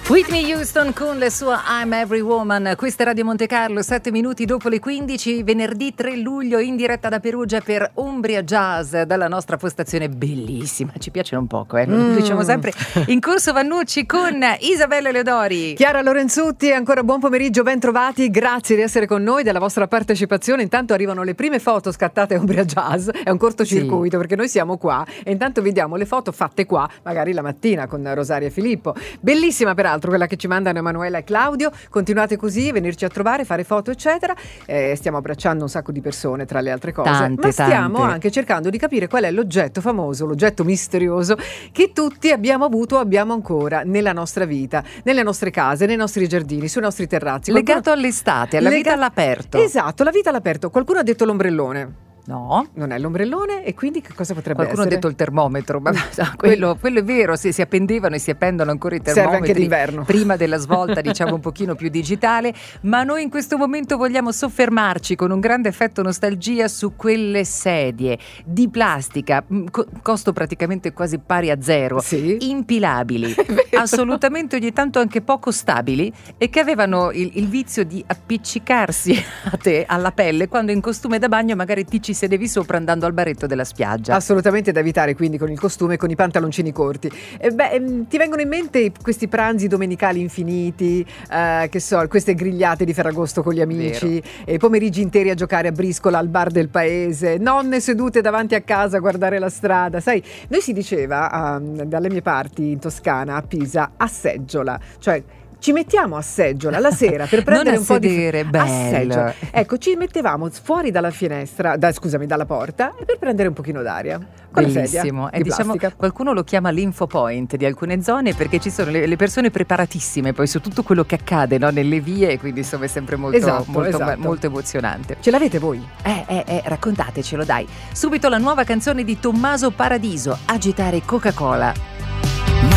Whitney Houston con la sua I'm Every Woman. Questa è Radio Monte Carlo, 7 minuti dopo le 15, venerdì 3 luglio in diretta da Perugia per Umbria Jazz, dalla nostra postazione bellissima, ci piace un poco, lo diciamo sempre, in Corso Vannucci con Isabella Leodori, Chiara Lorenzutti. Ancora buon pomeriggio, ben trovati, grazie di essere con noi, della vostra partecipazione. Intanto arrivano le prime foto scattate a Umbria Jazz, è un cortocircuito perché noi siamo qua e intanto vediamo le foto fatte qua, magari la mattina con Rosaria e Filippo. Bellissima peraltro quella che ci mandano Emanuela e Claudio. Continuate così, venirci a trovare, fare foto eccetera. Stiamo abbracciando un sacco di persone tra le altre cose, ma stiamo anche cercando di capire qual è l'oggetto famoso, l'oggetto misterioso che tutti abbiamo avuto o abbiamo ancora nella nostra vita, nelle nostre case, nei nostri giardini, sui nostri terrazzi. Legato all'estate, alla vita all'aperto. Esatto, la vita all'aperto. Qualcuno ha detto l'ombrellone. No, non è l'ombrellone, e quindi che cosa potrebbe qualcuno essere? Ha detto il termometro, ma quello è vero, si appendevano e si appendono ancora i termometri. Serve anche d'inverno. Prima della svolta diciamo un pochino più digitale, ma noi in questo momento vogliamo soffermarci con un grande effetto nostalgia su quelle sedie di plastica, costo praticamente quasi pari a zero, sì, impilabili, assolutamente ogni tanto anche poco stabili, e che avevano il vizio di appiccicarsi a te, alla pelle, quando in costume da bagno magari ti ci sedevi sopra andando al baretto della spiaggia. Assolutamente da evitare, quindi, con il costume e con i pantaloncini corti. Ti vengono in mente questi pranzi domenicali infiniti, che so, queste grigliate di Ferragosto con gli amici, pomeriggi interi a giocare a briscola al bar del paese, nonne sedute davanti a casa a guardare la strada. Sai, noi si diceva dalle mie parti in Toscana, a Pisa, a seggiola, cioè ci mettiamo a seggiola la sera per prendere un po' di bello. Ecco, ci mettevamo fuori dalla finestra, dalla porta, e per prendere un pochino d'aria. Bellissimo. E diciamo, qualcuno lo chiama l'info point di alcune zone, perché ci sono le persone preparatissime poi su tutto quello che accade, no, nelle vie, quindi insomma è sempre molto molto emozionante. Ce l'avete voi? Raccontatecelo, dai. Subito la nuova canzone di Tommaso Paradiso, Agitare Coca-Cola.